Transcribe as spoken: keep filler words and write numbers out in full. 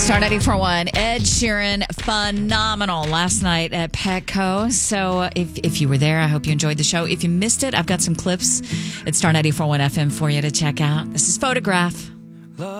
Star ninety-four point one, Ed Sheeran, phenomenal last night at Petco. So if, if you were there, I hope you enjoyed the show. If you missed it, I've got some clips at Star ninety-four point one F M for you to check out. This is Photograph.